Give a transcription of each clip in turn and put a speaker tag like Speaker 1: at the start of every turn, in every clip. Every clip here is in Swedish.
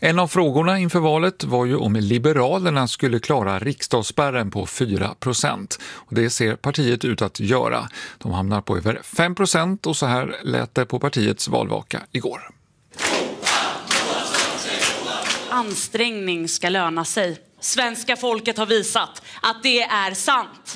Speaker 1: En av frågorna inför valet var ju om Liberalerna skulle klara riksdagsspärren på 4%. Och det ser partiet ut att göra. De hamnar på över 5% och så här lät det på partiets valvaka igår.
Speaker 2: Ansträngning ska löna sig. Svenska folket har visat att det är sant.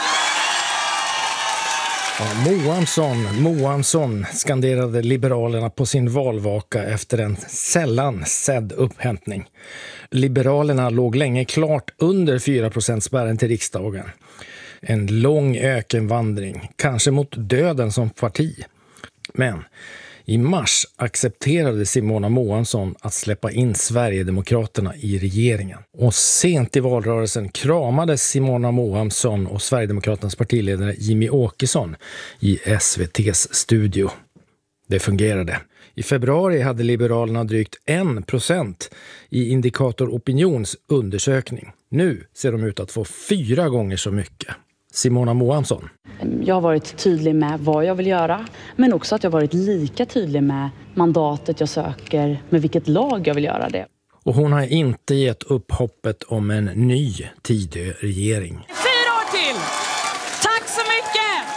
Speaker 3: Ja, Moansson skanderade Liberalerna på sin valvaka efter en sällan sedd upphämtning. Liberalerna låg länge klart under 4%-spärren till riksdagen. En lång ökenvandring, kanske mot döden som parti. Men i mars accepterade Simona Moansson att släppa in Sverigedemokraterna i regeringen. Och sent i valrörelsen kramades Simona Moansson och Sverigedemokraternas partiledare Jimmy Åkesson i SVT:s studio. Det fungerade. I februari hade Liberalerna drygt 1% i Indikator Opinions undersökning. Nu ser de ut att få 4 gånger så mycket. Simona Moansson.
Speaker 4: Jag har varit tydlig med vad jag vill göra, men också att jag har varit lika tydlig med mandatet jag söker, med vilket lag jag vill göra det.
Speaker 3: Och hon har inte gett upp hoppet om en ny Tidö-regering.
Speaker 2: 4 år till! Tack så mycket!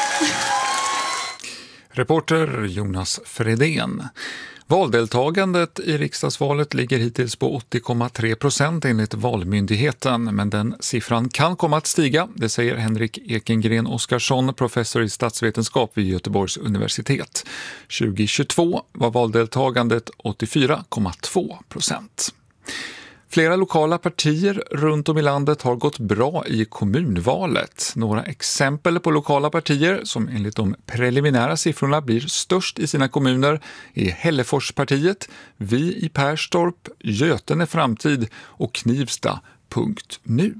Speaker 1: Reporter Jonas Fredén. Valdeltagandet i riksdagsvalet ligger hittills på 80,3% enligt Valmyndigheten, men den siffran kan komma att stiga, det säger Henrik Ekengren Oskarsson, professor i statsvetenskap vid Göteborgs universitet. 2022 var valdeltagandet 84,2%. Flera lokala partier runt om i landet har gått bra i kommunvalet. Några exempel på lokala partier som enligt de preliminära siffrorna blir störst i sina kommuner är Hälleforspartiet, Vi i Perstorp, Götene Framtid och Knivsta.nu.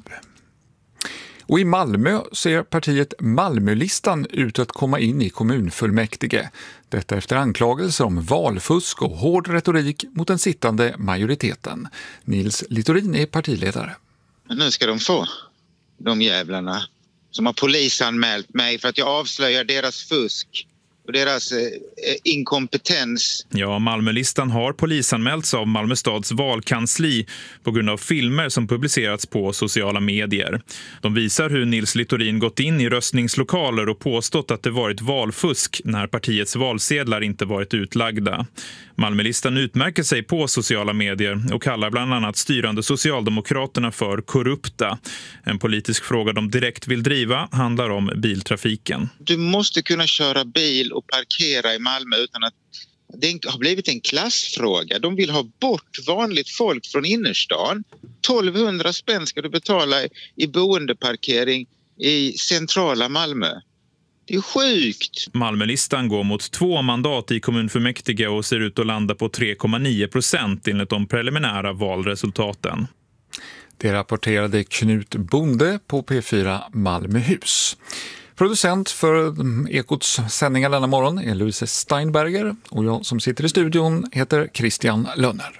Speaker 1: Och i Malmö ser partiet Malmölistan ut att komma in i kommunfullmäktige. Detta efter anklagelser om valfusk och hård retorik mot den sittande majoriteten. Nils Littorin är partiledare.
Speaker 5: Nu ska de få, de jävlarna som har polisanmält mig för att jag avslöjar deras fusk och deras inkompetens.
Speaker 6: Ja, Malmölistan har polisanmälts av Malmö stads valkansli på grund av filmer som publicerats på sociala medier. De visar hur Nils Littorin gått in i röstningslokaler och påstått att det varit valfusk när partiets valsedlar inte varit utlagda. Malmölistan utmärker sig på sociala medier och kallar bland annat styrande Socialdemokraterna för korrupta. En politisk fråga de direkt vill driva handlar om biltrafiken.
Speaker 5: Du måste kunna köra bil och parkera i Malmö utan att det har blivit en klassfråga. De vill ha bort vanligt folk från innerstan. 1200 spänn ska du betala i boendeparkering i centrala Malmö. Det är sjukt.
Speaker 6: Malmölistan går mot 2 mandat i kommunfullmäktige och ser ut att landa på 3,9% enligt de preliminära valresultaten.
Speaker 1: Det rapporterade Knut Bonde på P4 Malmöhus. Producent för Ekots sändningar denna morgon är Louise Steinberger och jag som sitter i studion heter Christian Lönner.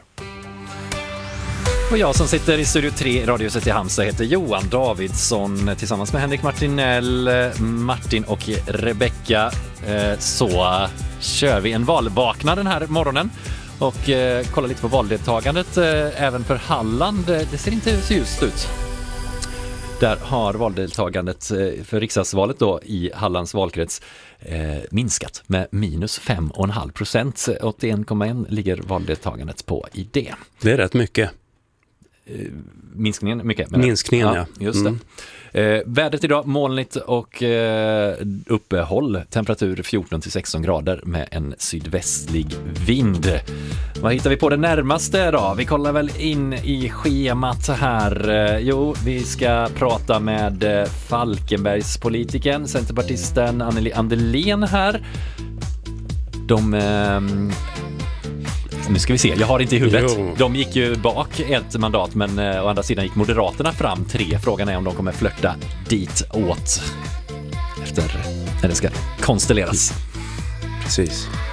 Speaker 7: Och jag som sitter i Studio 3 i Radiohuset i Halmstad heter Johan Davidsson. Tillsammans med Henrik Martinell, Martin och Rebecka så kör vi en valvakna den här morgonen. Och kolla lite på valdeltagandet även för Halland. Det ser inte så ljust ut. Där har valdeltagandet för riksdagsvalet då i Hallands valkrets minskat med minus 5,5%. 81,1 ligger valdeltagandet på i det.
Speaker 8: Det är rätt mycket.
Speaker 7: Minskningen mycket.
Speaker 8: Minskningen, ja.
Speaker 7: Just det. Vädret idag molnigt och uppehåll. Temperatur 14-16 grader med en sydvästlig vind. Vad hittar vi på det närmaste då? Vi kollar väl in i schemat här. Jo, vi ska prata med Falkenbergspolitiken, centerpartisten Anneli Andelén här. Nu ska vi se, jag har inte i huvudet. Jo. De gick ju bak ett mandat, men å andra sidan gick Moderaterna fram 3. Frågan är om de kommer flörta dit åt efter när det ska konstelleras.
Speaker 8: Precis.